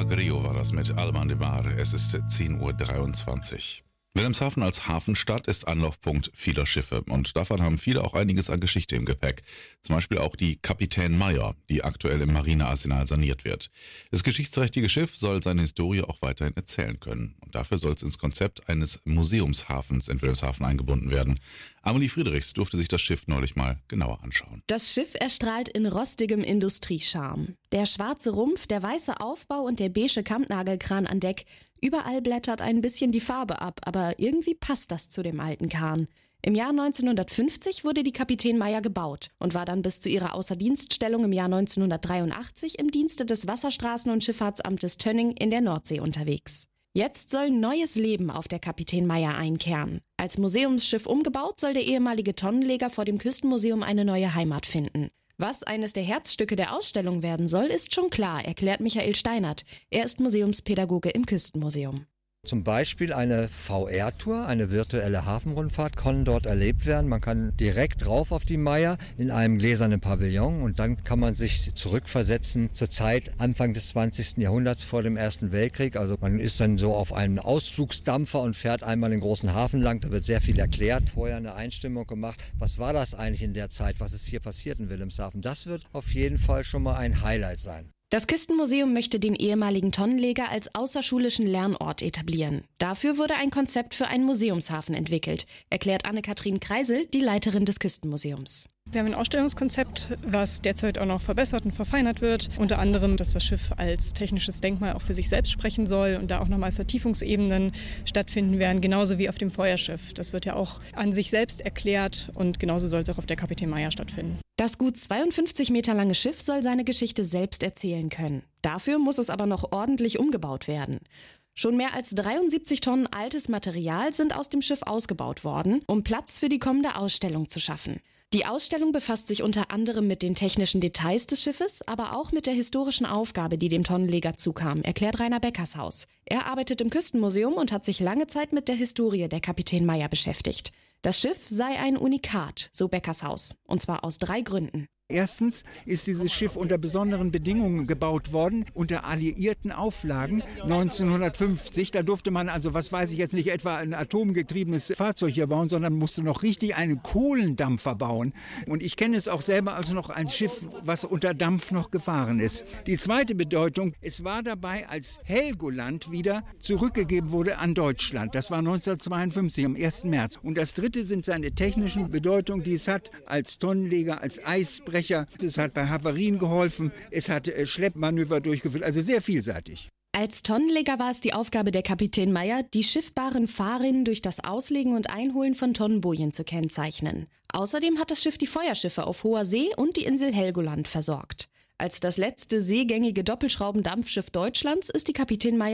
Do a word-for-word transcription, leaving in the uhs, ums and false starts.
Agrio war das mit Alban de Mar. Es ist zehn Uhr dreiundzwanzig. Wilhelmshaven als Hafenstadt ist Anlaufpunkt vieler Schiffe und davon haben viele auch einiges an Geschichte im Gepäck. Zum Beispiel auch die Kapitän Meyer, die aktuell im Marinearsenal saniert wird. Das geschichtsträchtige Schiff soll seine Historie auch weiterhin erzählen können. Und dafür soll es ins Konzept eines Museumshafens in Wilhelmshaven eingebunden werden. Amelie Friedrichs durfte sich das Schiff neulich mal genauer anschauen. Das Schiff erstrahlt in rostigem Industriescharm. Der schwarze Rumpf, der weiße Aufbau und der beige Kampnagelkran an Deck. Überall blättert ein bisschen die Farbe ab, aber irgendwie passt das zu dem alten Kahn. Im Jahr neunzehnhundertfünfzig wurde die Kapitän Meyer gebaut und war dann bis zu ihrer Außerdienststellung im Jahr neunzehnhundertdreiundachtzig im Dienste des Wasserstraßen- und Schifffahrtsamtes Tönning in der Nordsee unterwegs. Jetzt soll neues Leben auf der Kapitän Meyer einkehren. Als Museumsschiff umgebaut, soll der ehemalige Tonnenleger vor dem Küstenmuseum eine neue Heimat finden. Was eines der Herzstücke der Ausstellung werden soll, ist schon klar, erklärt Michael Steinert. Er ist Museumspädagoge im Küstenmuseum. Zum Beispiel eine V R-Tour, eine virtuelle Hafenrundfahrt, kann dort erlebt werden. Man kann direkt rauf auf die Meyer in einem gläsernen Pavillon und dann kann man sich zurückversetzen zur Zeit Anfang des zwanzigsten Jahrhunderts vor dem Ersten Weltkrieg. Also man ist dann so auf einem Ausflugsdampfer und fährt einmal den großen Hafen lang. Da wird sehr viel erklärt, vorher eine Einstimmung gemacht. Was war das eigentlich in der Zeit? Was ist hier passiert in Wilhelmshaven? Das wird auf jeden Fall schon mal ein Highlight sein. Das Küstenmuseum möchte den ehemaligen Tonnenleger als außerschulischen Lernort etablieren. Dafür wurde ein Konzept für einen Museumshafen entwickelt, erklärt Anne-Kathrin Kreisel, die Leiterin des Küstenmuseums. Wir haben ein Ausstellungskonzept, was derzeit auch noch verbessert und verfeinert wird. Unter anderem, dass das Schiff als technisches Denkmal auch für sich selbst sprechen soll und da auch nochmal Vertiefungsebenen stattfinden werden, genauso wie auf dem Feuerschiff. Das wird ja auch an sich selbst erklärt und genauso soll es auch auf der Kapitän Meyer stattfinden. Das gut zweiundfünfzig Meter lange Schiff soll seine Geschichte selbst erzählen können. Dafür muss es aber noch ordentlich umgebaut werden. Schon mehr als dreiundsiebzig Tonnen altes Material sind aus dem Schiff ausgebaut worden, um Platz für die kommende Ausstellung zu schaffen. Die Ausstellung befasst sich unter anderem mit den technischen Details des Schiffes, aber auch mit der historischen Aufgabe, die dem Tonnenleger zukam, erklärt Rainer Beckershaus. Er arbeitet im Küstenmuseum und hat sich lange Zeit mit der Historie der Kapitän Meyer beschäftigt. Das Schiff sei ein Unikat, so Beckershaus, und zwar aus drei Gründen. Erstens ist dieses Schiff unter besonderen Bedingungen gebaut worden, unter alliierten Auflagen neunzehnhundertfünfzig. Da durfte man also, was weiß ich jetzt nicht, etwa ein atomgetriebenes Fahrzeug hier bauen, sondern musste noch richtig einen Kohlendampfer bauen. Und ich kenne es auch selber also noch ein Schiff, was unter Dampf noch gefahren ist. Die zweite Bedeutung, es war dabei, als Helgoland wieder zurückgegeben wurde an Deutschland. Das war neunzehnhundertzweiundfünfzig, am ersten März. Und das dritte sind seine technischen Bedeutungen, die es hat als Tonnenleger, als Eisbrecher. Es hat bei Havarien geholfen, es hat Schleppmanöver durchgeführt, also sehr vielseitig. Als Tonnenleger war es die Aufgabe der Kapitän Meyer, die schiffbaren Fahrrinnen durch das Auslegen und Einholen von Tonnenbojen zu kennzeichnen. Außerdem hat das Schiff die Feuerschiffe auf hoher See und die Insel Helgoland versorgt. Als das letzte seegängige Doppelschraubendampfschiff Deutschlands ist die Kapitän Meyer